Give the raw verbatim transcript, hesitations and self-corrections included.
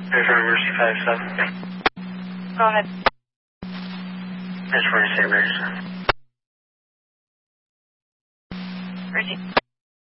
There's our Mercy five seven. Go ahead. There's forty-six Mercy. Mercy.